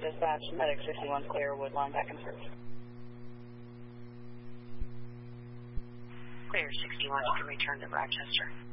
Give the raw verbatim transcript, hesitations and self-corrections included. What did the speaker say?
Dispatch, Medic sixty-one clear, Woodlawn back and forth. Clear sixty-one, you can return to Rochester.